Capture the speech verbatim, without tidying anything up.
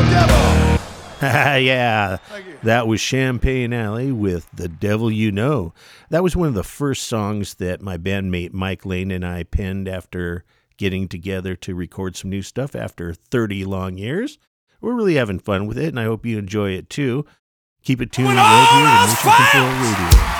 Yeah, that was Champagne Alley with The Devil You Know. That was one of the first songs that my bandmate Mike Lane and I penned after getting together to record some new stuff after thirty long years. We're really having fun with it, and I hope you enjoy it too. Keep it tuned right here to Mission Control Radio.